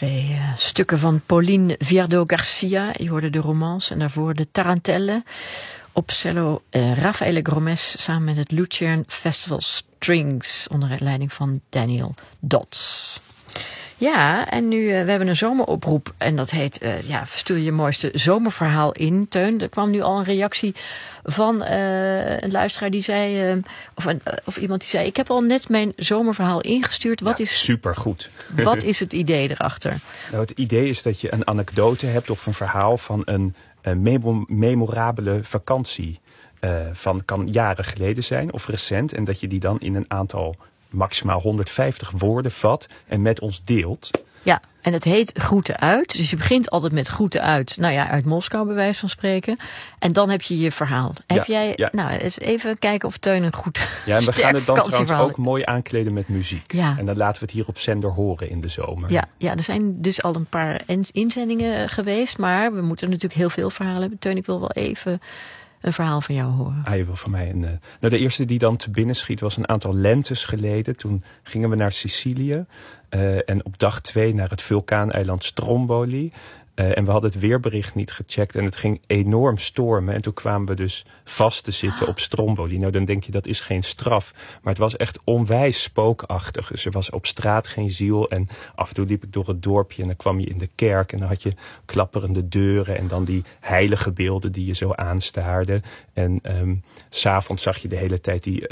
Twee stukken van Pauline Viardot-Garcia. Je hoorde de romance en daarvoor de Tarantelle. Op cello Raffaele Gromes samen met het Lucerne Festival Strings onder leiding van Daniel Dodds. Ja, en nu, we hebben een zomeroproep en dat heet, stuur je mooiste zomerverhaal in, Teun. Er kwam nu al een reactie van een luisteraar die zei, of iemand die zei, ik heb al net mijn zomerverhaal ingestuurd. Wat is supergoed. Wat is het idee erachter? Nou, het idee is dat je een anekdote hebt of een verhaal van een memorabele vakantie. Kan jaren geleden zijn of recent. En dat je die dan in een aantal maximaal 150 woorden vat en met ons deelt. Ja, en het heet Groeten uit. Dus je begint altijd met groeten uit, uit Moskou bij wijze van spreken. En dan heb je je verhaal. Heb jij, eens even kijken of Teun een goed Ja, en we gaan het dan trouwens ook ook mooi aankleden met muziek. Ja. En dan laten we het hier op zender horen in de zomer. Ja, er zijn dus al een paar inzendingen geweest, maar we moeten natuurlijk heel veel verhalen hebben. Teun, ik wil wel even een verhaal van jou horen. Je wil van mij een... de eerste die dan te binnen schiet was een aantal lentes geleden. Toen gingen we naar Sicilië. En op dag 2 naar het vulkaaneiland Stromboli. En we hadden het weerbericht niet gecheckt. En het ging enorm stormen. En toen kwamen we dus vast te zitten op Stromboli. Nou, dan denk je, dat is geen straf. Maar het was echt onwijs spookachtig. Dus er was op straat geen ziel. En af en toe liep ik door het dorpje. En dan kwam je in de kerk. En dan had je klapperende deuren. En dan die heilige beelden die je zo aanstaarden. En 's avonds zag je de hele tijd die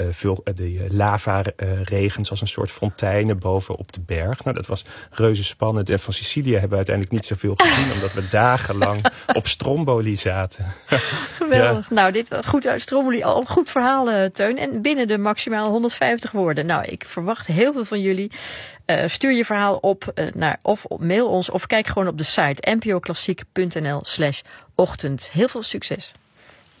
lava-regens als een soort fonteinen boven op de berg. Nou, dat was reuze spannend. En van Sicilië hebben we uiteindelijk niet zoveel gezien. Omdat we dagenlang op Stromboli zaten. Geweldig. Ja. Nou, dit goed uit Stromboli. Al een goed verhaal, Teun. En binnen de maximaal 150 woorden. Nou, ik verwacht heel veel van jullie. Stuur je verhaal op of mail ons. Of kijk gewoon op de site npoklassiek.nl/ochtend. Heel veel succes.